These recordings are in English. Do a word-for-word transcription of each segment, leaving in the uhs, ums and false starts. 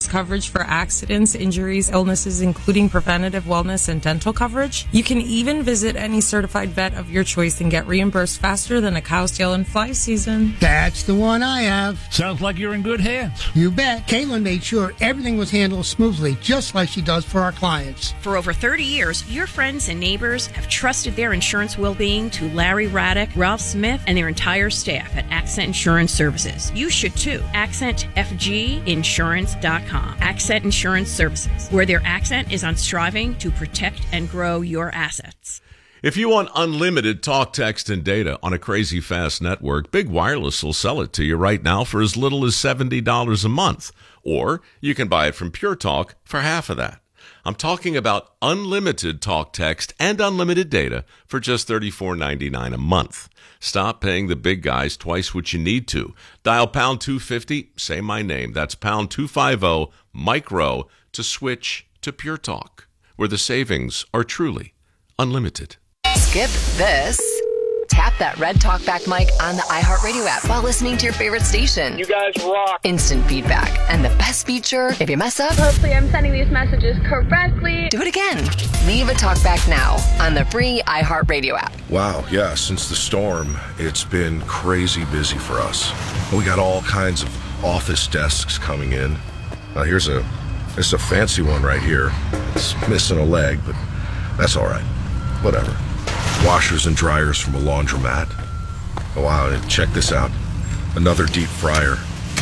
coverage for accidents, injuries, illnesses, including preventative wellness and dental coverage. You can even visit any certified vet of your choice and get reimbursed faster than a cow's tail in fly season. That's the one I have. Sounds like you're in good hands. You bet. Caitlin made sure everything was handled smoothly, just like she does for our clients. For over thirty years, your friends and neighbors have trusted their insurance well-being to Larry Raddick, Ralph Smith, and their entire staff at Accent Insurance Services. You should too. accent f g insurance dot com. Accent Insurance Services, where their accent is on striving to protect and grow your assets. If you want unlimited talk, text, and data on a crazy fast network, Big Wireless will sell it to you right now for as little as seventy dollars a month. Or you can buy it from Pure Talk for half of that. I'm talking about unlimited talk, text, and unlimited data for just thirty-four ninety-nine a month. Stop paying the big guys twice what you need to. Dial pound two fifty, say my name. That's pound two fifty, micro, to switch to Pure Talk, where the savings are truly unlimited. Skip this. Tap that red talkback mic on the iHeartRadio app while listening to your favorite station. You guys rock. Instant feedback. And the best feature, if you mess up, hopefully I'm sending these messages correctly. Do it again. Leave a talkback now on the free iHeartRadio app. Wow, yeah, since the storm, it's been crazy busy for us. We got all kinds of office desks coming in. Now here's a, it's a fancy one right here. It's missing a leg, but that's all right. Whatever. Washers and dryers from a laundromat. Oh, wow, and check this out. Another deep fryer.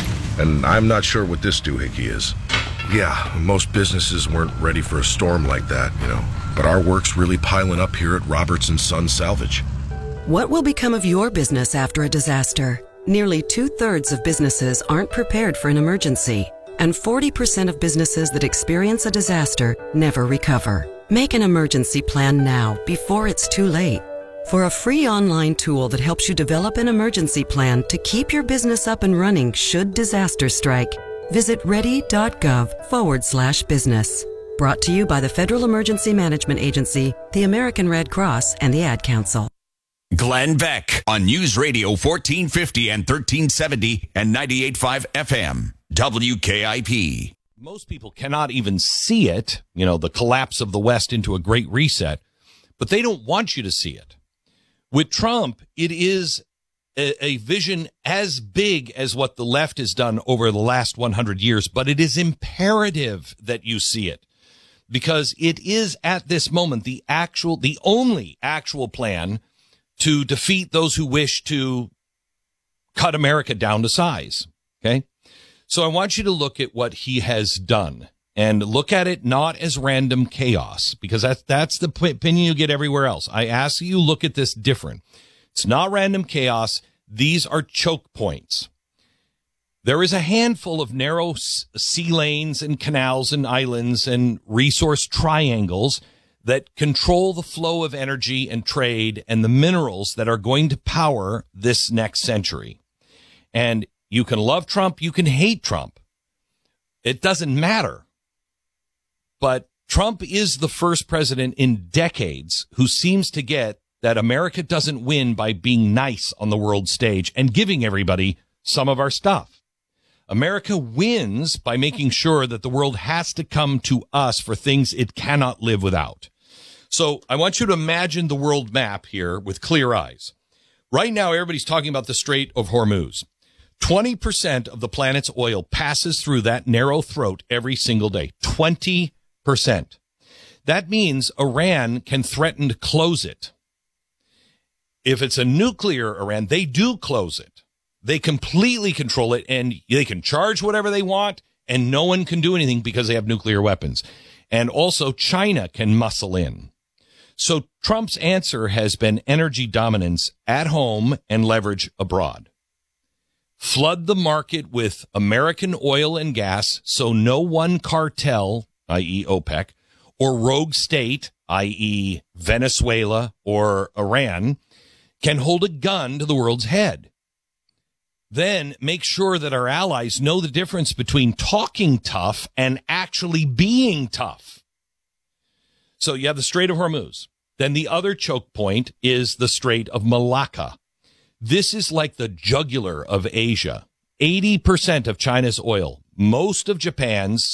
And I'm not sure what this doohickey is. Yeah, most businesses weren't ready for a storm like that, you know. But our work's really piling up here at Roberts and Son Salvage. What will become of your business after a disaster? Nearly two-thirds of businesses aren't prepared for an emergency. And forty percent of businesses that experience a disaster never recover. Make an emergency plan now, before it's too late. For a free online tool that helps you develop an emergency plan to keep your business up and running should disaster strike, visit ready.gov forward slash business. Brought to you by the Federal Emergency Management Agency, the American Red Cross, and the Ad Council. Glenn Beck on News Radio fourteen fifty and thirteen seventy and ninety-eight point five F M, W K I P. Most people cannot even see it, you know, the collapse of the West into a great reset, but they don't want you to see it. With Trump, it is a, a vision as big as what the left has done over the last one hundred years, but it is imperative that you see it because it is at this moment the actual, the only actual plan to defeat those who wish to cut America down to size. Okay. So I want you to look at what he has done and look at it not as random chaos, because that's, that's the opinion you get everywhere else. I ask you look at this different. It's not random chaos. These are choke points. There is a handful of narrow sea lanes and canals and islands and resource triangles that control the flow of energy and trade and the minerals that are going to power this next century. And you can love Trump, you can hate Trump. It doesn't matter. But Trump is the first president in decades who seems to get that America doesn't win by being nice on the world stage and giving everybody some of our stuff. America wins by making sure that the world has to come to us for things it cannot live without. So I want you to imagine the world map here with clear eyes. Right now, everybody's talking about the Strait of Hormuz. twenty percent of the planet's oil passes through that narrow throat every single day. twenty percent. That means Iran can threaten to close it. If it's a nuclear Iran, they do close it. They completely control it, and they can charge whatever they want, and no one can do anything because they have nuclear weapons. And also, China can muscle in. So Trump's answer has been energy dominance at home and leverage abroad. Flood the market with American oil and gas so no one cartel, that is. OPEC, or rogue state, that is. Venezuela or Iran, can hold a gun to the world's head. Then make sure that our allies know the difference between talking tough and actually being tough. So you have the Strait of Hormuz. Then the other choke point is the Strait of Malacca. This is like the jugular of Asia. eighty percent of China's oil, most of Japan's,